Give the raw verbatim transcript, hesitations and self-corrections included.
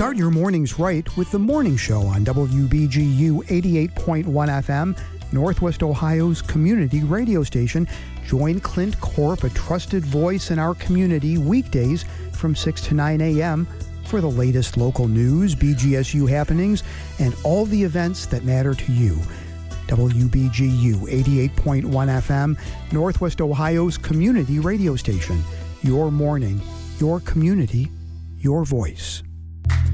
Start your mornings right with The Morning Show on W B G U eighty-eight point one F M, Northwest Ohio's community radio station. Join Clint Corp, a trusted voice in our community, weekdays from six to nine a.m. for the latest local news, B G S U happenings, and all the events that matter to you. W B G U eighty-eight point one F M, Northwest Ohio's community radio station. Your morning, your community, your voice.